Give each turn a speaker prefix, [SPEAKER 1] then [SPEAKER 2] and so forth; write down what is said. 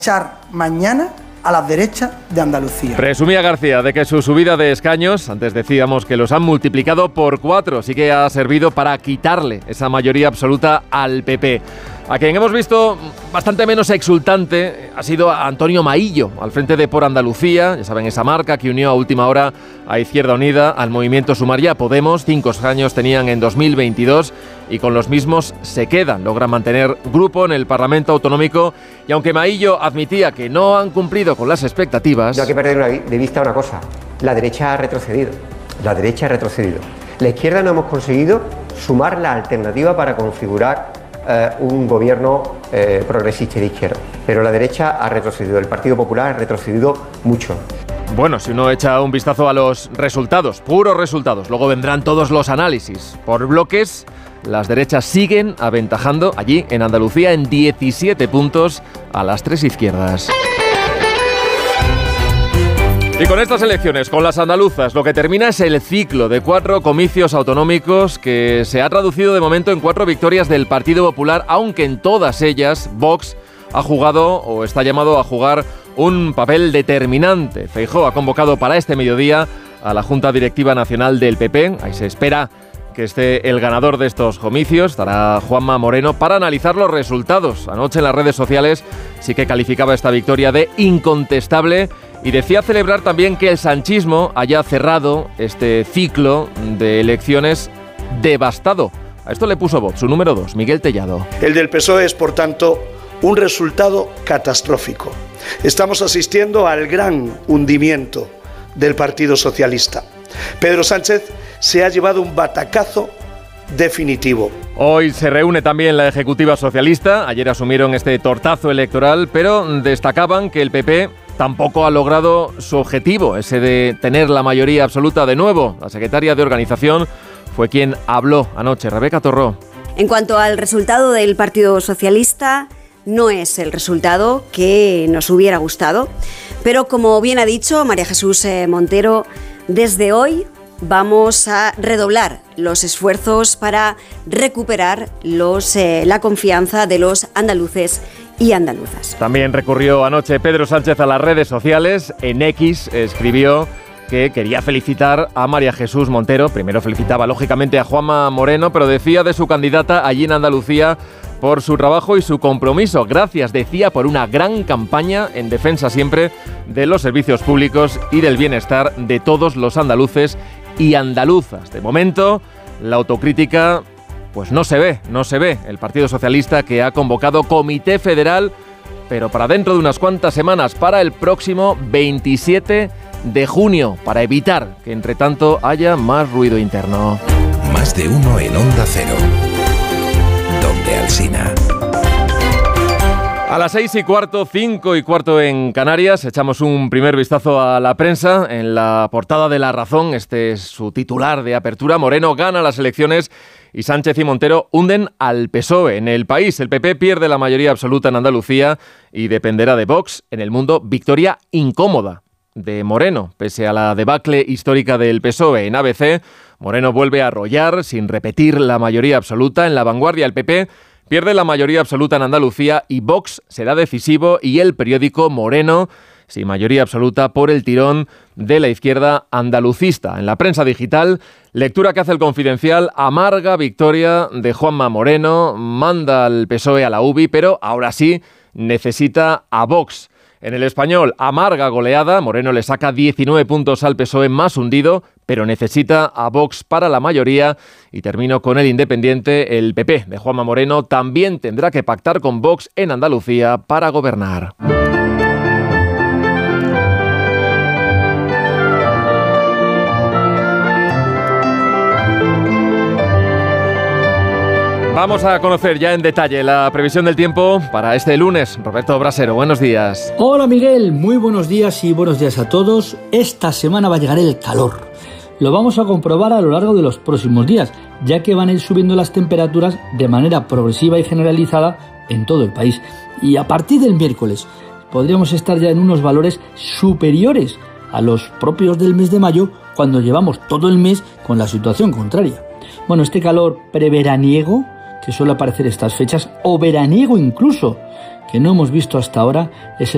[SPEAKER 1] echar mañana a las derechas de Andalucía.
[SPEAKER 2] Presumía García de que su subida de escaños, antes decíamos que los han multiplicado por 4, sí que ha servido para quitarle esa mayoría absoluta al PP. A quien hemos visto bastante menos exultante ha sido a Antonio Maillo, al frente de Por Andalucía, ya saben, esa marca que unió a última hora a Izquierda Unida, al Movimiento Sumar y a Podemos. 5 escaños tenían en 2022 y con los mismos se quedan. Logran mantener grupo en el Parlamento Autonómico y aunque Maillo admitía que no han cumplido con las expectativas...
[SPEAKER 3] No hay que perder de vista una cosa, la derecha ha retrocedido, la izquierda no hemos conseguido sumar la alternativa para configurar un gobierno progresista y de izquierda, pero la derecha ha retrocedido, el Partido Popular ha retrocedido mucho.
[SPEAKER 2] Bueno, si uno echa un vistazo a los resultados, puros resultados, luego vendrán todos los análisis. Por bloques, las derechas siguen aventajando allí en Andalucía en 17 puntos a las 3 izquierdas. Y con estas elecciones, con las andaluzas, lo que termina es el ciclo de 4 comicios autonómicos que se ha traducido de momento en 4 victorias del Partido Popular, aunque en todas ellas Vox ha jugado o está llamado a jugar un papel determinante. Feijóo ha convocado para este mediodía a la Junta Directiva Nacional del PP. Ahí se espera que esté el ganador de estos comicios, estará Juanma Moreno, para analizar los resultados. Anoche en las redes sociales sí que calificaba esta victoria de incontestable y decía celebrar también que el sanchismo haya cerrado este ciclo de elecciones devastado. A esto le puso voz su número 2, Miguel Tellado.
[SPEAKER 4] El del PSOE es, por tanto, un resultado catastrófico. Estamos asistiendo al gran hundimiento del Partido Socialista. Pedro Sánchez se ha llevado un batacazo definitivo.
[SPEAKER 2] Hoy se reúne también la Ejecutiva Socialista. Ayer asumieron este tortazo electoral, pero destacaban que el PP tampoco ha logrado su objetivo, ese de tener la mayoría absoluta de nuevo. La secretaria de Organización fue quien habló anoche, Rebeca Torró.
[SPEAKER 5] En cuanto al resultado del Partido Socialista, no es el resultado que nos hubiera gustado, pero como bien ha dicho María Jesús Montero, desde hoy vamos a redoblar los esfuerzos para recuperar la confianza de los andaluces y andaluzas.
[SPEAKER 2] También recurrió anoche Pedro Sánchez a las redes sociales. En X escribió que quería felicitar a María Jesús Montero. Primero felicitaba lógicamente a Juanma Moreno, pero decía de su candidata allí en Andalucía por su trabajo y su compromiso. Gracias, decía, por una gran campaña en defensa siempre de los servicios públicos y del bienestar de todos los andaluces y andaluzas. De momento, la autocrítica pues no se ve. El Partido Socialista, que ha convocado Comité Federal, pero para dentro de unas cuantas semanas, para el próximo 27 de junio, para evitar que entre tanto haya más ruido interno.
[SPEAKER 6] Más de uno en Onda Cero. Donde Alsina.
[SPEAKER 2] A las 6:15, 5:15 en Canarias, echamos un primer vistazo a la prensa. En la portada de La Razón, este es su titular de apertura: Moreno gana las elecciones y Sánchez y Montero hunden al PSOE. En El País, el PP pierde la mayoría absoluta en Andalucía y dependerá de Vox. En El Mundo, victoria incómoda de Moreno, pese a la debacle histórica del PSOE. En ABC, Moreno vuelve a arrollar sin repetir la mayoría absoluta. En La Vanguardia, el PP pierde la mayoría absoluta en Andalucía y Vox será decisivo, y El Periódico, Moreno sin mayoría absoluta por el tirón de la izquierda andalucista. En la prensa digital, lectura que hace El Confidencial: amarga victoria de Juanma Moreno, manda al PSOE a la UBI, pero ahora sí necesita a Vox. En El Español, amarga goleada, Moreno le saca 19 puntos al PSOE más hundido, pero necesita a Vox para la mayoría. Y termino con El Independiente: el PP de Juanma Moreno también tendrá que pactar con Vox en Andalucía para gobernar. Vamos a conocer ya en detalle la previsión del tiempo para este lunes. Roberto Brasero, buenos días.
[SPEAKER 7] Hola Miguel, muy buenos días y buenos días a todos. Esta semana va a llegar el calor. Lo vamos a comprobar a lo largo de los próximos días, ya que van a ir subiendo las temperaturas de manera progresiva y generalizada en todo el país. Y a partir del miércoles podríamos estar ya en unos valores superiores a los propios del mes de mayo, cuando llevamos todo el mes con la situación contraria. Bueno, este calor preveraniego que suele aparecer estas fechas, o veraniego incluso, que no hemos visto hasta ahora, es el